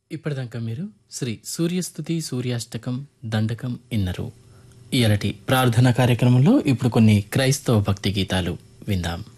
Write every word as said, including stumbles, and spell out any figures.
ఇప్పటిదాకా మీరు శ్రీ సూర్యస్తుతి సూర్యాష్టకం దండకం ఇన్నరు. ఇయలటి ప్రార్థనా కార్యక్రమంలో ఇప్పుడు కొన్ని క్రైస్తవ భక్తి గీతాలు విందాం.